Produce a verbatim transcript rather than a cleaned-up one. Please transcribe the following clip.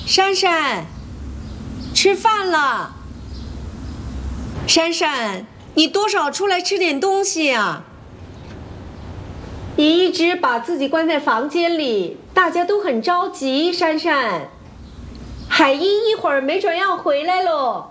珊珊，吃饭了。珊珊，你多少出来吃点东西呀？你一直把自己关在房间里，大家都很着急。珊珊，海英一会儿没准要回来喽。